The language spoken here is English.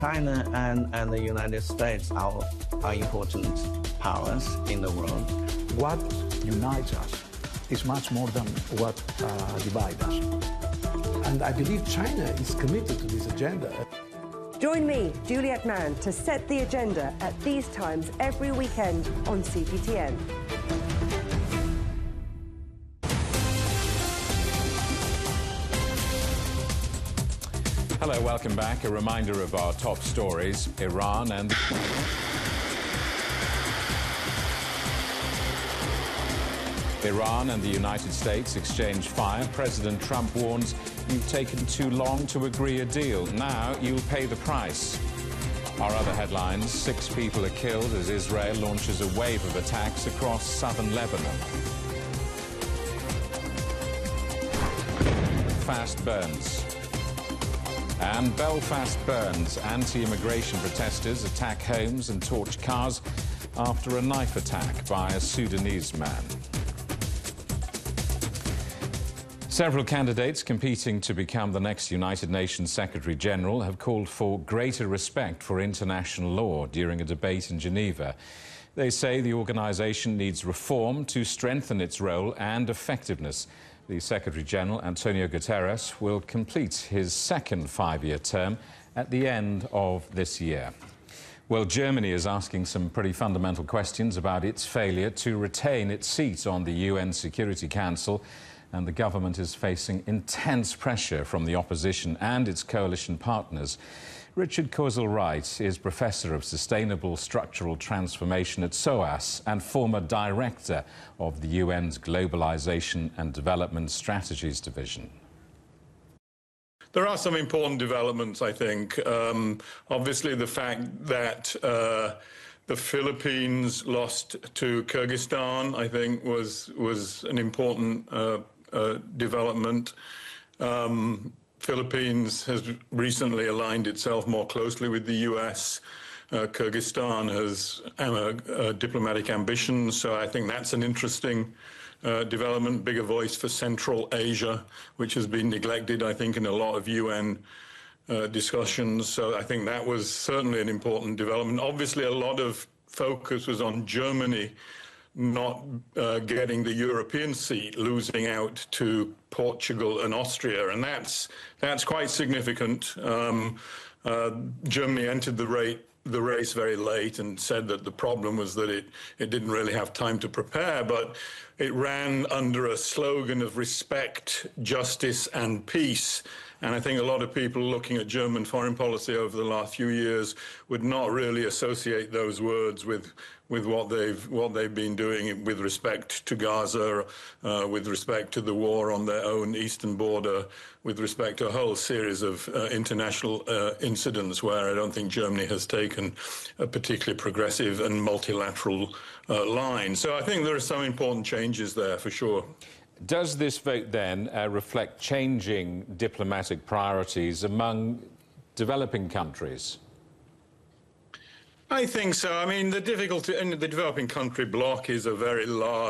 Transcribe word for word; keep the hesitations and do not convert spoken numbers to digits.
China and, and the United States are, are important powers in the world. What unites us is much more than what uh, divides us. And I believe China is committed to this agenda. Join me, Juliet Mann, to set the agenda at these times every weekend on C P T N. Hello, welcome back. A reminder of our top stories. Iran and... Iran and the United States exchange fire. President Trump warns you've taken too long to agree a deal. Now you'll pay the price. Our other headlines: six people are killed as Israel launches a wave of attacks across southern Lebanon. Belfast burns. And Belfast burns. Anti-immigration protesters attack homes and torch cars after a knife attack by a Sudanese man. Several candidates competing to become the next United Nations Secretary-General have called for greater respect for international law during a debate in Geneva. They say the organisation needs reform to strengthen its role and effectiveness. The Secretary-General, Antonio Guterres, will complete his second five-year term at the end of this year. Well, Germany is asking some pretty fundamental questions about its failure to retain its seat on the U N Security Council, and the government is facing intense pressure from the opposition and its coalition partners. Richard Kozel-Wright is Professor of Sustainable Structural Transformation at SOAS and former Director of the U N's Globalization and Development Strategies Division. There are some important developments, I think. Um, obviously, the fact that uh, the Philippines lost to Kyrgyzstan, I think, was, was an important uh, uh, development. Um, Philippines has recently aligned itself more closely with the U S. Uh, Kyrgyzstan has uh, uh, diplomatic ambitions, so I think that's an interesting uh, development, bigger voice for Central Asia, which has been neglected, I think, in a lot of U N uh, discussions. So I think that was certainly an important development. Obviously, a lot of focus was on Germany not uh, getting the European seat, losing out to Portugal and Austria, and that's that's quite significant. Um, uh, Germany entered the rate, the race very late and said that the problem was that it, it didn't really have time to prepare, but it ran under a slogan of respect, justice and peace. And I think a lot of people looking at German foreign policy over the last few years would not really associate those words with with what they've what they've been doing with respect to Gaza, uh, with respect to the war on their own eastern border, with respect to a whole series of uh, international uh, incidents where I don't think Germany has taken a particularly progressive and multilateral uh, line. So I think there are some important changes there for sure. Does this vote then uh, reflect changing diplomatic priorities among developing countries? I think so. I mean, the difficulty in the developing country bloc is a very large